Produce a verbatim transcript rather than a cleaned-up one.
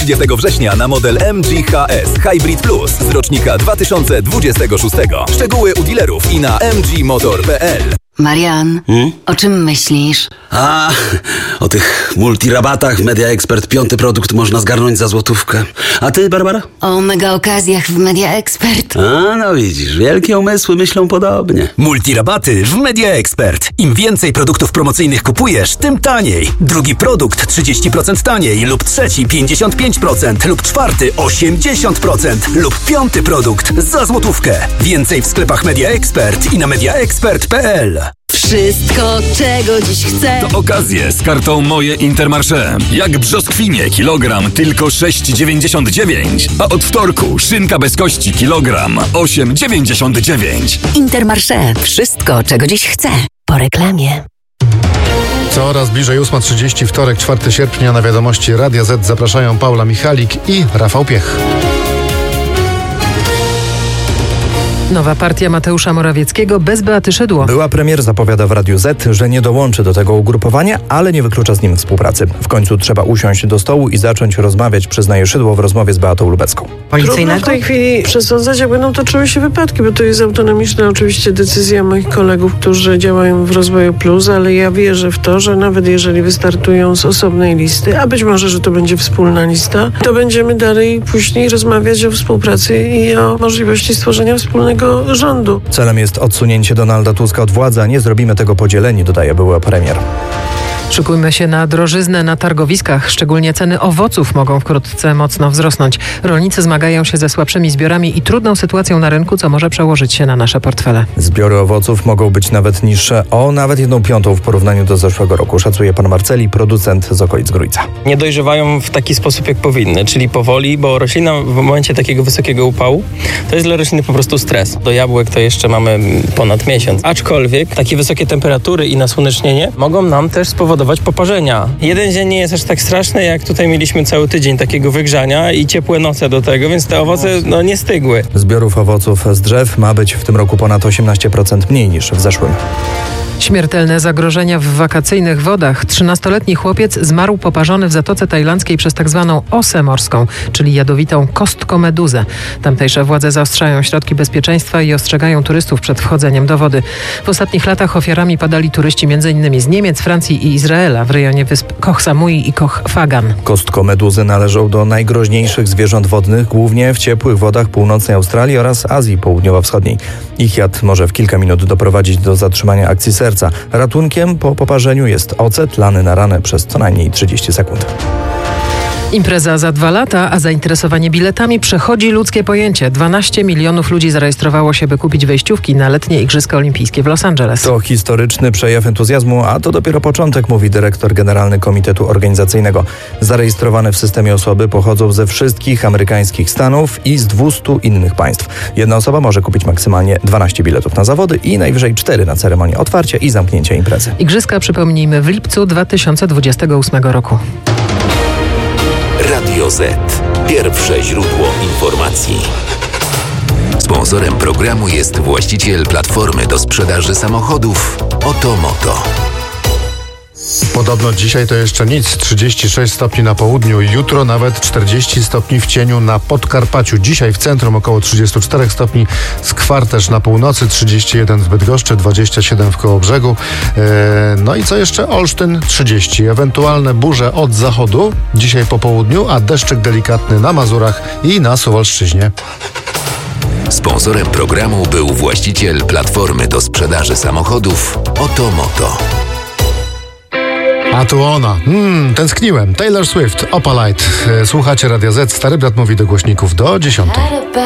trzydziestego września na model M G H S Hybrid Plus z rocznika dwa tysiące dwudziestego szóstego. Szczegóły u dealerów i na m g motor kropka p l. Marian, hmm? o czym myślisz? A, o tych multirabatach. Media Expert, piąty produkt można zgarnąć za złotówkę. A ty, Barbara? O mega okazjach w Media Expert. A, no widzisz, wielkie umysły myślą podobnie. Multirabaty w Media Expert. Im więcej produktów promocyjnych kupujesz, tym taniej. Drugi produkt trzydzieści procent taniej, lub trzeci pięćdziesiąt pięć procent, lub czwarty osiemdziesiąt procent, lub piąty produkt za złotówkę. Więcej w sklepach Media Expert i na media expert kropka p l. Wszystko, czego dziś chcę. To okazje z kartą Moje Intermarché. Jak brzoskwinie kilogram tylko sześć dziewięćdziesiąt dziewięć, a od wtorku szynka bez kości kilogram osiem dziewięćdziesiąt dziewięć. Intermarché. Wszystko, czego dziś chcę. Po reklamie. Coraz bliżej ósma trzydzieści, wtorek, czwartego sierpnia. Na wiadomości Radia Z zapraszają Paula Michalik i Rafał Piech. Nowa partia Mateusza Morawieckiego bez Beaty Szydło. Była premier zapowiada w Radiu Z, że nie dołączy do tego ugrupowania, ale nie wyklucza z nim współpracy. W końcu trzeba usiąść do stołu i zacząć rozmawiać, przyznaje Szydło w rozmowie z Beatą Lubecką. Trudno w tej chwili przesądzać, jak będą toczyły się wypadki, bo to jest autonomiczna oczywiście decyzja moich kolegów, którzy działają w Rozwoju Plus, ale ja wierzę w to, że nawet jeżeli wystartują z osobnej listy, a być może, że to będzie wspólna lista, to będziemy dalej później rozmawiać o współpracy i o możliwości stworzenia wspólnego rządu. Celem jest odsunięcie Donalda Tuska od władzy, a nie zrobimy tego podzieleni, dodaje była premier. Szykujmy się na drożyznę na targowiskach. Szczególnie ceny owoców mogą wkrótce mocno wzrosnąć. Rolnicy zmagają się ze słabszymi zbiorami i trudną sytuacją na rynku, co może przełożyć się na nasze portfele. Zbiory owoców mogą być nawet niższe o nawet jedną piątą w porównaniu do zeszłego roku. Szacuje pan Marceli, producent z okolic Grójca. Nie dojrzewają w taki sposób, jak powinny, czyli powoli, bo roślina w momencie takiego wysokiego upału to jest dla rośliny po prostu stres. Do jabłek to jeszcze mamy ponad miesiąc. Aczkolwiek takie wysokie temperatury i nasłonecznienie mogą nam też spowodować poparzenia. Jeden dzień nie jest aż tak straszny, jak tutaj mieliśmy cały tydzień takiego wygrzania i ciepłe noce do tego, więc te owoce no nie stygły. Zbiorów owoców z drzew ma być w tym roku ponad osiemnaście procent mniej niż w zeszłym. Śmiertelne zagrożenia w wakacyjnych wodach. trzynastoletni chłopiec zmarł poparzony w Zatoce Tajlandzkiej przez tak zwaną osę morską, czyli jadowitą kostkomeduzę. Tamtejsze władze zaostrzają środki bezpieczeństwa i ostrzegają turystów przed wchodzeniem do wody. W ostatnich latach ofiarami padali turyści między innymi z Niemiec, Francji i Izraela w rejonie wysp Koh Samui i Koh Phagan. Kostkomeduzy należą do najgroźniejszych zwierząt wodnych, głównie w ciepłych wodach północnej Australii oraz Azji Południowo-Wschodniej. Ich jad może w kilka minut doprowadzić do zatrzymania akcji serca. Ratunkiem po poparzeniu jest ocet lany na ranę przez co najmniej trzydzieści sekund. Impreza za dwa lata, a zainteresowanie biletami przechodzi ludzkie pojęcie. dwanaście milionów ludzi zarejestrowało się, by kupić wejściówki na letnie Igrzyska Olimpijskie w Los Angeles. To historyczny przejaw entuzjazmu, a to dopiero początek, mówi dyrektor generalny Komitetu Organizacyjnego. Zarejestrowane w systemie osoby pochodzą ze wszystkich amerykańskich stanów i z dwustu innych państw. Jedna osoba może kupić maksymalnie dwanaście biletów na zawody i najwyżej cztery na ceremonię otwarcia i zamknięcia imprezy. Igrzyska, przypomnijmy, w lipcu dwa tysiące dwudziestego ósmego roku. Radio Z. Pierwsze źródło informacji. Sponsorem programu jest właściciel platformy do sprzedaży samochodów Otomoto. Podobno dzisiaj to jeszcze nic, trzydzieści sześć stopni na południu, jutro nawet czterdzieści stopni w cieniu na Podkarpaciu. Dzisiaj w centrum około trzydzieści cztery stopni, Skwar też na północy, trzydzieści jeden w Bydgoszczy, dwadzieścia siedem w Kołobrzegu. Eee, no i co jeszcze? Olsztyn trzydzieści. Ewentualne burze od zachodu dzisiaj po południu, a deszczyk delikatny na Mazurach i na Suwalszczyźnie. Sponsorem programu był właściciel platformy do sprzedaży samochodów Otomoto. A tu ona. Hmm, tęskniłem. Taylor Swift, Opalite. Słuchacie Radia Z. Stary brat mówi do głośników do dziesiątej.